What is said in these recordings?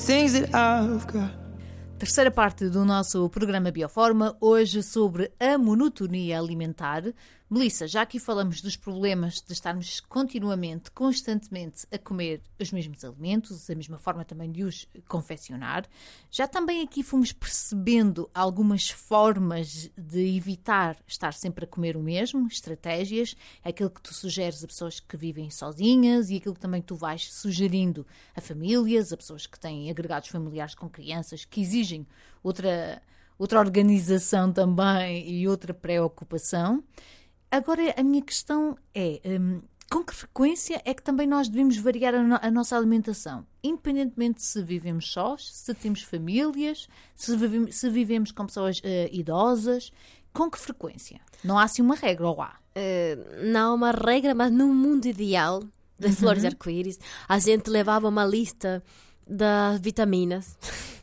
things that I've got. Terceira parte do nosso programa Bioforma, hoje sobre a monotonia alimentar. Melissa, já aqui falamos dos problemas de estarmos continuamente, constantemente a comer os mesmos alimentos, a mesma forma também de os confeccionar. Já também aqui fomos percebendo algumas formas de evitar estar sempre a comer o mesmo, estratégias, aquilo que tu sugeres a pessoas que vivem sozinhas e aquilo que também tu vais sugerindo a famílias, a pessoas que têm agregados familiares com crianças, que exigem outra organização também e outra preocupação. Agora, a minha questão é, com que frequência é que também nós devemos variar a nossa alimentação? Independentemente se vivemos sós, se temos famílias, se vivemos com pessoas idosas, com que frequência? Não há assim uma regra, ou há? Não há uma regra, mas no mundo ideal de flores arco-íris, a gente levava uma lista das vitaminas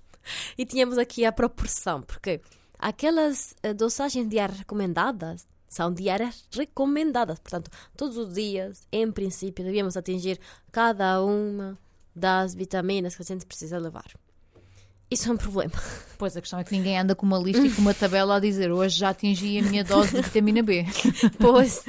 e tínhamos aqui a proporção, porque aquelas dosagens diárias recomendadas são diárias recomendadas. Portanto, todos os dias, em princípio, devíamos atingir cada uma das vitaminas que a gente precisa levar. Isso é um problema. Pois, a questão é que ninguém anda com uma lista e com uma tabela a dizer hoje já atingi a minha dose de vitamina B. Pois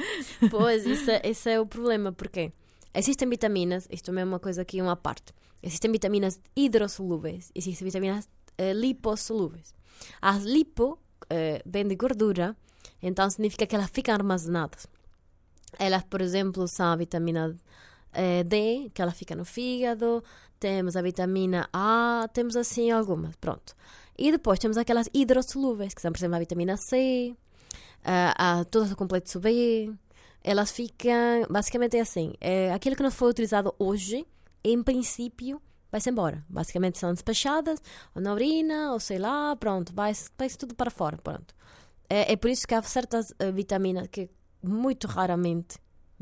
esse é o problema, porque existem vitaminas, isto também é uma coisa aqui, uma parte. Existem vitaminas hidrossolúveis, existem vitaminas lipossolúveis. As lipo vêm de gordura, então significa que elas ficam armazenadas. Elas, por exemplo, são a vitamina D, que ela fica no fígado, temos a vitamina A, temos assim algumas, pronto. E depois temos aquelas hidrossolúveis, que são, por exemplo, a vitamina C, todo o complexo B. Elas ficam, basicamente é assim, aquilo que não foi utilizado hoje, em princípio, vai-se embora. Basicamente são despachadas, ou na urina, ou sei lá, pronto, vai-se tudo para fora, pronto. É por isso que há certas vitaminas que muito raramente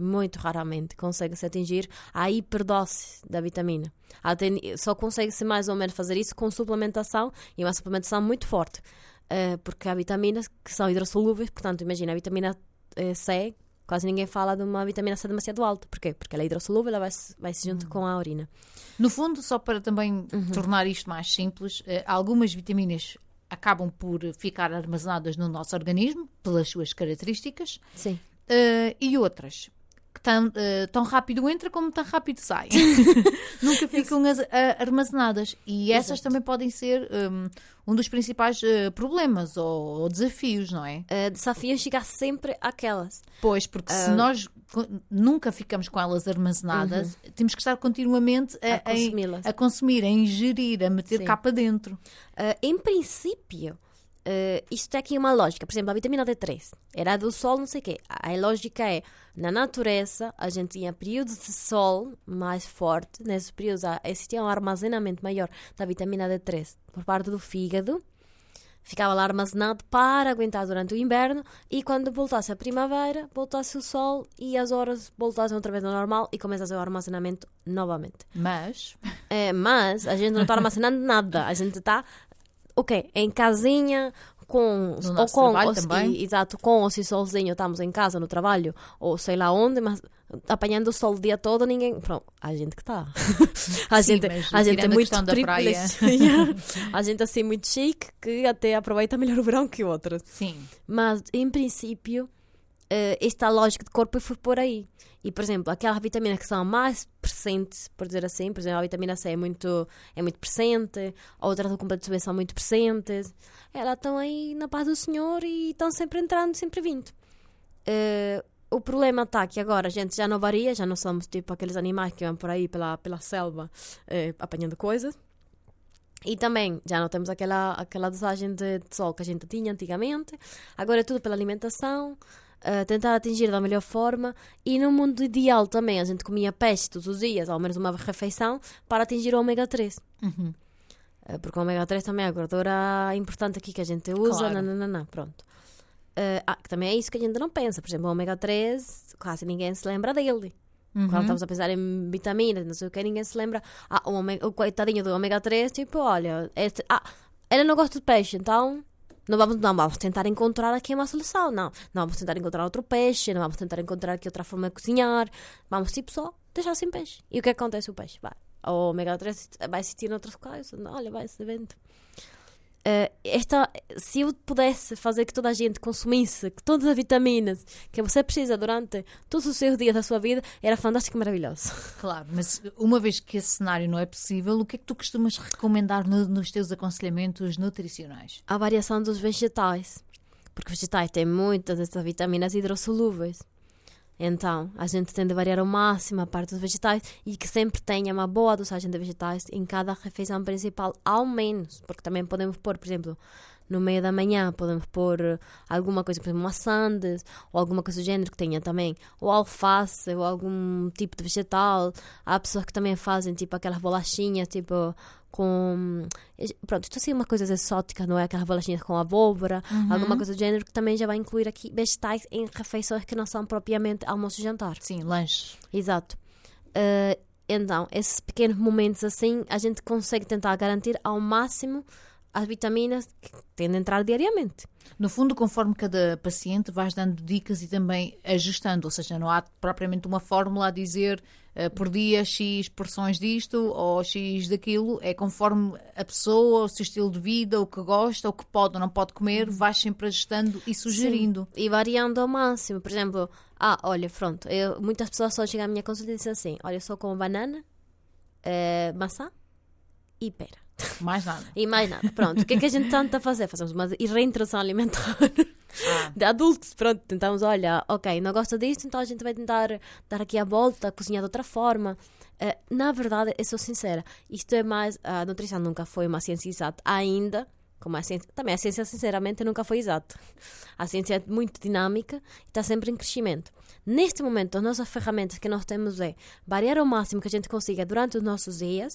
consegue-se atingir a hiperdose da vitamina. Só consegue-se mais ou menos fazer isso com suplementação, e uma suplementação muito forte. Porque há vitaminas que são hidrossolúveis, portanto, imagina, a vitamina C, quase ninguém fala de uma vitamina C demasiado alta. Porquê? Porque ela é hidrossolúvel, ela vai-se junto com a urina. No fundo, só para também tornar isto mais simples, algumas vitaminas acabam por ficar armazenadas no nosso organismo, pelas suas características. Sim. E outras que tão rápido entra como tão rápido sai. Nunca ficam armazenadas. E essas também podem ser um dos principais problemas ou desafios, não é? Desafio chegar sempre àquelas. Pois, porque se nós nunca ficamos com elas armazenadas, temos que estar continuamente a consumir, a ingerir, a meter cá para dentro. Em princípio, isto é aqui uma lógica. Por exemplo, a vitamina D3 era do sol, não sei o quê. A lógica é, na natureza, a gente tinha períodos de sol mais forte. Nesses períodos existia um armazenamento maior da vitamina D3 por parte do fígado. Ficava lá armazenado para aguentar durante o inverno, e quando voltasse a primavera, voltasse o sol e as horas voltassem outra vez ao normal e começa a ser o armazenamento novamente. Mas a gente não está armazenando nada. A gente está em casinha, com ou se sozinho estamos em casa, no trabalho, ou sei lá onde, mas apanhando o sol o dia todo, ninguém... Pronto, a gente que está. A gente é muito tríplice. A gente assim muito chique, que até aproveita melhor o verão que outras. Sim. Mas, em princípio, esta lógica de corpo foi por aí. E, por exemplo, aquelas vitaminas que são mais presentes, por dizer assim, por exemplo, a vitamina C é muito presente, outras do complexo B são muito presentes, elas estão aí na paz do Senhor e estão sempre entrando, sempre vindo. O problema está que agora a gente já não varia, já não somos tipo aqueles animais que vão por aí pela selva apanhando coisas. E também já não temos aquela dosagem de sol que a gente tinha antigamente. Agora é tudo pela alimentação. Tentar atingir da melhor forma, e no mundo ideal também a gente comia peixe todos os dias, ao menos uma refeição, para atingir o ômega 3. Porque o ômega 3 também é a gordura importante aqui que a gente usa. Claro. Pronto. Que também é isso que a gente não pensa. Por exemplo, o ômega 3 quase ninguém se lembra dele. Quando estamos a pensar em vitaminas, não sei o que, ninguém se lembra. O coitadinho do ômega 3, tipo, olha, ele não gosta de peixe, então não vamos tentar encontrar aqui uma solução. Não vamos tentar encontrar outro peixe, não vamos tentar encontrar aqui outra forma de cozinhar. Vamos tipo só deixar sem peixe. E o que acontece o peixe? Vai ou ômega 3 vai existir noutros locais. Olha, vai esse evento. Se eu pudesse fazer que toda a gente consumisse todas as vitaminas que você precisa durante todos os seus dias da sua vida, era fantástico e maravilhoso. Claro, mas uma vez que esse cenário não é possível, o que é que tu costumas recomendar nos teus aconselhamentos nutricionais? A variação dos vegetais, porque os vegetais têm muitas dessas vitaminas hidrossolúveis. Então, a gente tem de variar ao máximo a parte dos vegetais e que sempre tenha uma boa dosagem de vegetais em cada refeição principal, ao menos. Porque também podemos pôr, por exemplo, no meio da manhã, podemos pôr alguma coisa, por exemplo, maçãs, ou alguma coisa do género que tenha também, ou alface, ou algum tipo de vegetal. Há pessoas que também fazem, tipo, aquelas bolachinhas, tipo, com... Pronto, isto assim é uma coisa exótica, não é? Aquelas bolachinhas com abóbora, alguma coisa do género, que também já vai incluir aqui vegetais em refeições que não são propriamente almoço e jantar. Sim, lanche. Exato. Então, esses pequenos momentos assim, a gente consegue tentar garantir ao máximo as vitaminas que têm de entrar diariamente. No fundo, conforme cada paciente, vais dando dicas e também ajustando, ou seja, não há propriamente uma fórmula a dizer por dia X porções disto ou X daquilo, é conforme a pessoa, o seu estilo de vida, o que gosta, o que pode ou não pode comer, vais sempre ajustando e sugerindo. Sim, e variando ao máximo. Por exemplo, olha, pronto, muitas pessoas só chegam à minha consulta e dizem assim, olha, eu só como banana, maçã e pera. Mais nada. E mais nada. Pronto, o que é que a gente tenta fazer? Fazemos uma reintrodução alimentar de adultos. Pronto, tentamos, olha, ok, não gosta disto, então a gente vai tentar dar aqui a volta, cozinhar de outra forma. Na verdade, eu sou sincera, isto é mais... A nutrição nunca foi uma ciência exata ainda, como a ciência... Também a ciência, sinceramente, nunca foi exata. A ciência é muito dinâmica e está sempre em crescimento. Neste momento, as nossas ferramentas que nós temos é variar ao máximo que a gente consiga durante os nossos dias,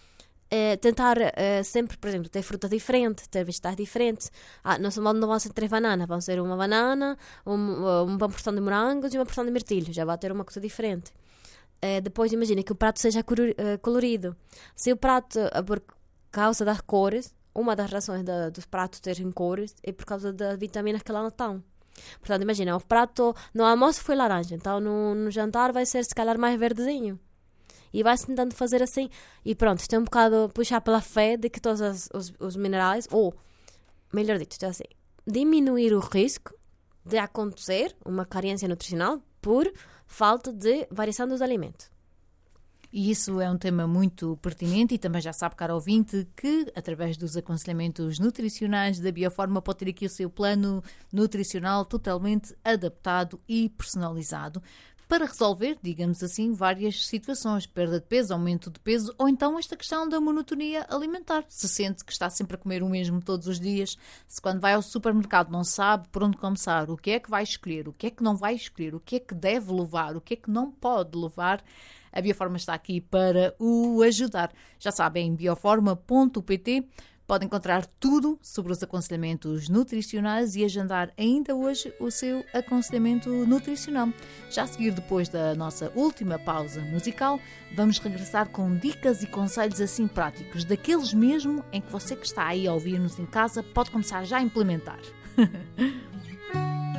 tentar sempre, por exemplo, ter fruta diferente, ter vegetais diferentes. Não vão ser 3 bananas, vão ser uma banana, uma porção de morangos e uma porção de mirtilho. Já vai ter uma coisa diferente. Depois, imagina que o prato seja colorido. Se o prato, por causa das cores, uma das razões dos pratos terem cores é por causa das vitaminas que lá não estão. Portanto, imagina, o prato no almoço foi laranja, então no jantar vai ser, se calhar, mais verdezinho. E vai-se tentando fazer assim. E pronto, isto é um bocado puxar pela fé de que todos os minerais, ou melhor dito, isto é assim, diminuir o risco de acontecer uma carência nutricional por falta de variação dos alimentos. E isso é um tema muito pertinente e também já sabe, caro ouvinte, que através dos aconselhamentos nutricionais da Bioforma pode ter aqui o seu plano nutricional totalmente adaptado e personalizado para resolver, digamos assim, várias situações, perda de peso, aumento de peso ou então esta questão da monotonia alimentar. Se sente que está sempre a comer o mesmo todos os dias, se quando vai ao supermercado não sabe por onde começar, o que é que vai escolher, o que é que não vai escolher, o que é que deve levar, o que é que não pode levar, a Bioforma está aqui para o ajudar. Já sabem, em bioforma.pt pode encontrar tudo sobre os aconselhamentos nutricionais e agendar ainda hoje o seu aconselhamento nutricional. Já a seguir, depois da nossa última pausa musical, vamos regressar com dicas e conselhos assim práticos, daqueles mesmo em que você que está aí a ouvir-nos em casa pode começar já a implementar.